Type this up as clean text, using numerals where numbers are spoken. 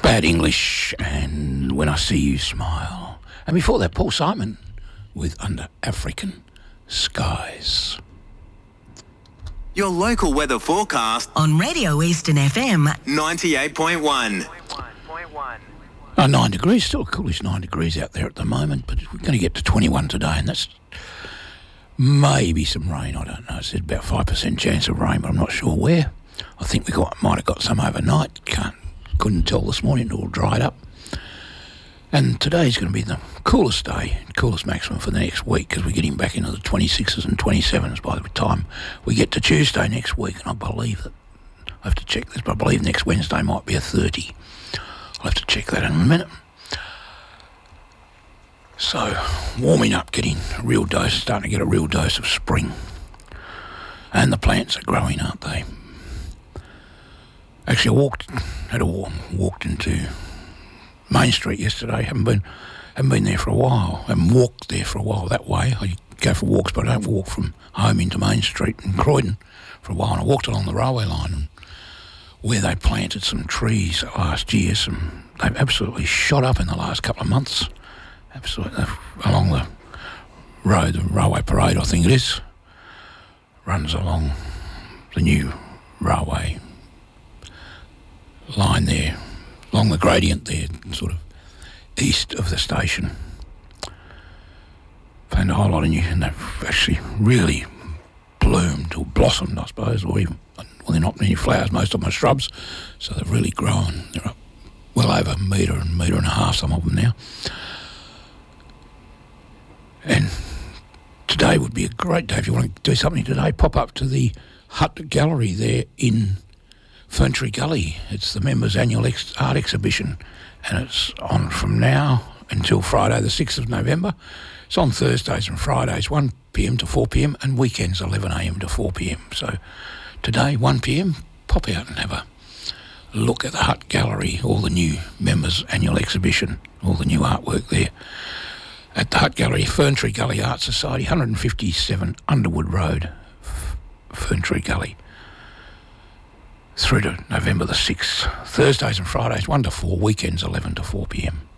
Bad English and When I See You Smile. And before that, Paul Simon with Under African Skies. Your local weather forecast on Radio Eastern FM 98.1. 9 degrees, still a coolish 9 degrees out there at the moment, but we're going to get to 21 today, and that's maybe some rain, I don't know. It said about 5% chance of rain, but I'm not sure where. I think might have got some overnight. Couldn't tell this morning, it all dried up. And today's going to be the coolest day, coolest maximum for the next week, because we're getting back into the 26s and 27s by the time we get to Tuesday next week. And I believe that, I have to check this, but I believe next Wednesday might be a 30. I'll have to check that in a minute. So, warming up, getting a real dose, starting to get a real dose of spring. And the plants are growing, aren't they? Actually, I walked into Main Street yesterday. Haven't been there for a while. Haven't walked there for a while that way. I go for walks, but I don't walk from home into Main Street in Croydon for a while. And I walked along the railway line, and where they planted some trees last year, they've absolutely shot up in the last couple of months. Absolutely, along the road, the railway parade, I think it is, runs along the new railway line there, along the gradient there, sort of east of the station. Found a whole lot of new, and they've actually really bloomed or blossomed, I suppose, or even, well, they're not many flowers, most of them are shrubs, so they've really grown. They're up well over a metre and a half, some of them now. And today would be a great day if you want to do something today. Pop up to the Hut Gallery there in Ferntree Gully. It's the members' annual art exhibition, and it's on from now until Friday the 6th of November. It's on Thursdays and Fridays, 1 p.m. to 4 p.m, and weekends 11 a.m. to 4 p.m. So today, 1 p.m, pop out and have a look at the Hut Gallery, all the new members' annual exhibition, all the new artwork there. At the Hut Gallery, Ferntree Gully Art Society, 157 Underwood Road, Ferntree Gully. Through to November the 6th. Thursdays and Fridays, 1 to 4, weekends 11 to 4 p.m.